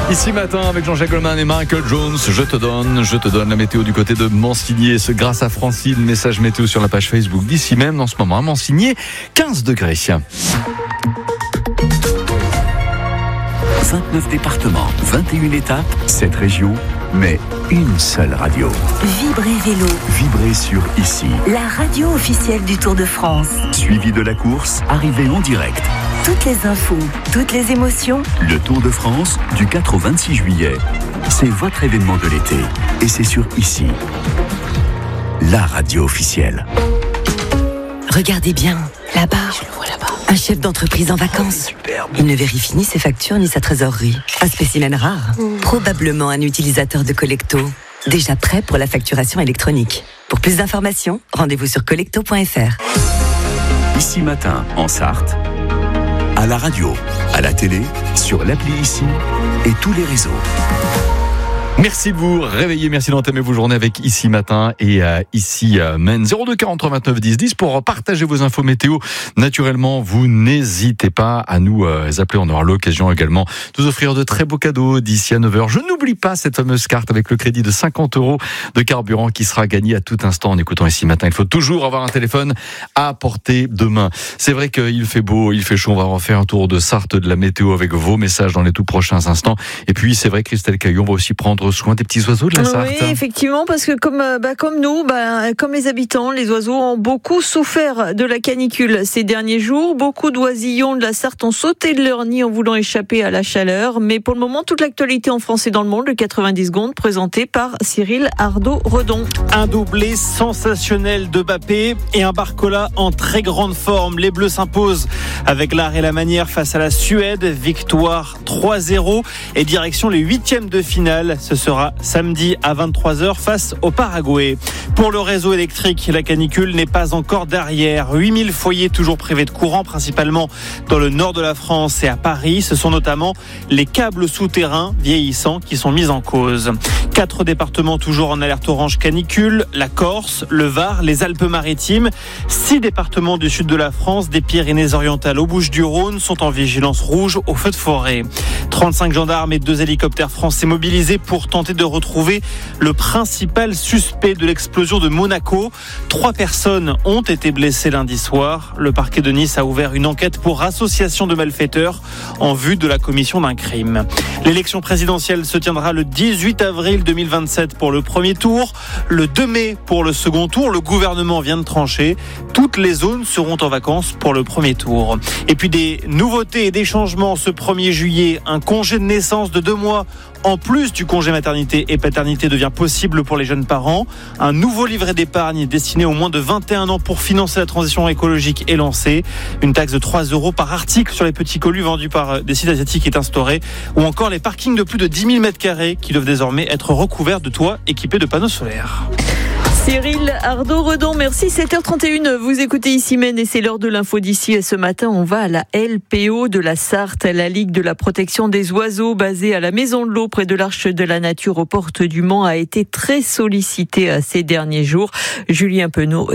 Ici matin avec Jean-Jacques Goldman et Michael Jones, je te donne la météo du côté de Mansigné. Ce grâce à Francine, message météo sur la page Facebook d'ici même en ce moment à Mansigné, 15 degrés. 29 départements, 21 étapes, 7 régions, mais une seule radio. Vibrez Vélo. Vibrez sur Ici. La radio officielle du Tour de France. Suivi de la course, arrivée en direct. Toutes les infos, toutes les émotions. Le Tour de France, du 4 au 26 juillet. C'est votre événement de l'été. Et c'est sur Ici. La radio officielle. Regardez bien, là-bas. Je le vois là-bas. Un chef d'entreprise en vacances. Il ne vérifie ni ses factures ni sa trésorerie. Un spécimen rare. Probablement un utilisateur de Collecto. Déjà prêt pour la facturation électronique. Pour plus d'informations, rendez-vous sur collecto.fr. Ici matin, en Sarthe. À la radio, à la télé, sur l'appli Ici et tous les réseaux. Merci de vous réveiller, merci d'entamer vos journées avec Ici Matin et Ici Men. 02 43 29 10 10 pour partager vos infos météo. Naturellement, vous n'hésitez pas à nous appeler. On aura l'occasion également de vous offrir de très beaux cadeaux d'ici à 9h. Je n'oublie pas cette fameuse carte avec le crédit de 50 € de carburant qui sera gagné à tout instant en écoutant Ici Matin. Il faut toujours avoir un téléphone à portée de main. C'est vrai qu'il fait beau, il fait chaud. On va refaire un tour de Sarthe de la météo avec vos messages dans les tout prochains instants. Et puis, c'est vrai, Christelle Caillon, on va aussi prendre soin des petits oiseaux de la Sarthe. Oui, effectivement, parce que comme nous, comme les habitants, les oiseaux ont beaucoup souffert de la canicule ces derniers jours. Beaucoup d'oisillons de la Sarthe ont sauté de leur nid en voulant échapper à la chaleur. Mais pour le moment, toute l'actualité en France et dans le monde, le 90 secondes, présenté par Cyril Ardo-Redon. Un doublé sensationnel de Mbappé et un Barcola en très grande forme. Les Bleus s'imposent avec l'art et la manière face à la Suède. Victoire 3-0 et direction les 8e de finale. Ce sera samedi à 23h face au Paraguay. Pour le réseau électrique, la canicule n'est pas encore derrière. 8000 foyers toujours privés de courant, principalement dans le nord de la France et à Paris. Ce sont notamment les câbles souterrains vieillissants qui sont mis en cause. 4 départements toujours en alerte orange canicule, la Corse, le Var, les Alpes-Maritimes. 6 départements du sud de la France, des Pyrénées-Orientales aux Bouches-du-Rhône, sont en vigilance rouge au feu de forêt. 35 gendarmes et 2 hélicoptères français mobilisés pour tenter de retrouver le principal suspect de l'explosion de Monaco. 3 personnes ont été blessées lundi soir. Le parquet de Nice a ouvert une enquête pour association de malfaiteurs en vue de la commission d'un crime. L'élection présidentielle se tiendra le 18 avril 2027 pour le premier tour, le 2 mai pour le second tour. Le gouvernement vient de trancher. Toutes les zones seront en vacances pour le premier tour. Et puis des nouveautés et des changements ce 1er juillet. Un congé de naissance de 2 mois en plus du congé maternité et paternité devient possible pour les jeunes parents. Un nouveau livret d'épargne destiné aux moins de 21 ans pour financer la transition écologique est lancé. Une taxe de 3 € par article sur les petits colis vendus par des sites asiatiques est instaurée. Ou encore les parkings de plus de 10 000 m² qui doivent désormais être recouverts de toits équipés de panneaux solaires. Cyril Ardo-Redon, merci. 7h31, vous écoutez Ici Men et c'est l'heure de l'info d'ici. Et ce matin, on va à la LPO de la Sarthe, la Ligue de la protection des oiseaux basée à la Maison de l'Eau près de l'Arche de la Nature aux portes du Mans a été très sollicitée ces derniers jours. Julien Penaud